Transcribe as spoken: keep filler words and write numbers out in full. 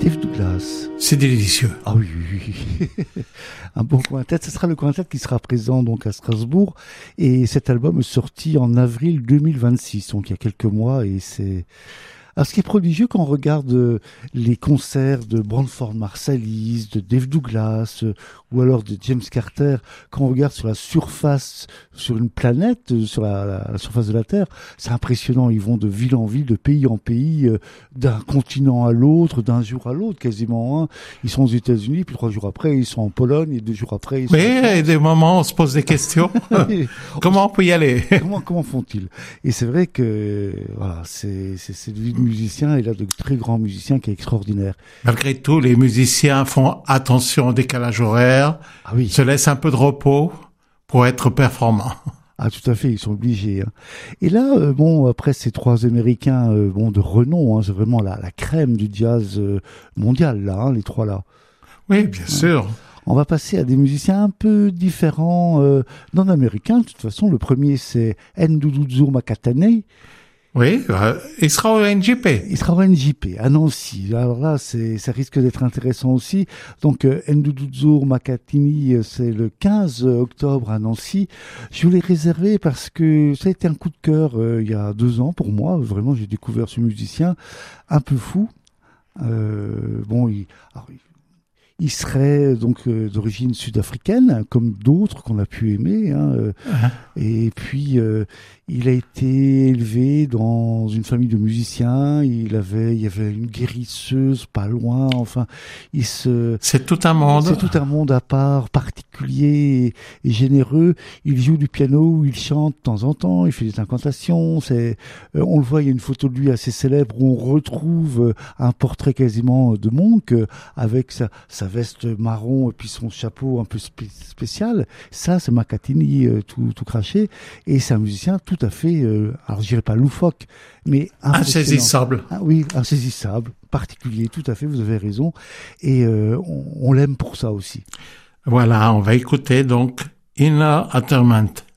Dave Douglas. C'est délicieux. Ah oui, oui, oui. Un bon quintet. Ce sera le quintet qui sera présent donc à Strasbourg. Et cet album est sorti en avril deux mille vingt-six, donc il y a quelques mois. Et c'est... Alors, ce qui est prodigieux quand on regarde les concerts de Branford Marsalis, de Dave Douglas, euh, ou alors de James Carter, quand on regarde sur la surface, sur une planète, euh, sur la, la, la surface de la Terre, c'est impressionnant. Ils vont de ville en ville, de pays en pays, euh, d'un continent à l'autre, d'un jour à l'autre, quasiment. Hein. Ils sont aux États-Unis, puis trois jours après, ils sont en Pologne, et deux jours après, ils sont oui, en France. Et des moments, on se pose des questions. Comment on peut y aller? Comment, comment font-ils? Et c'est vrai que, voilà, c'est, c'est, c'est vie de musicien, et là, de très grands musiciens qui est extraordinaire. Malgré tout, les musiciens font attention au décalage horaire, ah oui. se laissent un peu de repos pour être performants. Ah, tout à fait, ils sont obligés. Hein. Et là, euh, bon, après ces trois Américains, euh, bon, de renom, hein, c'est vraiment la, la crème du jazz euh, mondial, là, hein, les trois là. Oui, bien hein. sûr. On va passer à des musiciens un peu différents, euh, non américains. De toute façon, le premier, c'est Nduduzo Makatane. Oui, euh, il sera au N J P. Il sera au N J P, à Nancy. Alors là, c'est, ça risque d'être intéressant aussi. Donc, euh, Nduduzo Makatini, c'est le quinze octobre à Nancy. Je voulais réserver parce que ça a été un coup de cœur euh, il y a deux ans pour moi. Vraiment, j'ai découvert ce musicien un peu fou. Euh, bon, il... Alors, il serait donc euh, d'origine sud-africaine, comme d'autres qu'on a pu aimer. Hein, euh, uh-huh. Et puis, euh, il a été élevé dans une famille de musiciens. Il avait, il y avait une guérisseuse pas loin. Enfin, il se. C'est tout un monde. C'est tout un monde à part, particulier et, et généreux. Il joue du piano, il chante de temps en temps. Il fait des incantations. C'est, euh, on le voit. Il y a une photo de lui assez célèbre où on retrouve euh, un portrait quasiment de Monk euh, avec sa, sa veste marron et puis son chapeau un peu spé- spécial. Ça, c'est Makatini euh, tout, tout craché. Et c'est un musicien tout à fait, euh, alors je dirais pas loufoque, mais insaisissable. Ah, oui, insaisissable, particulier, tout à fait, vous avez raison. Et euh, on, on l'aime pour ça aussi. Voilà, on va écouter donc Inner Atterment.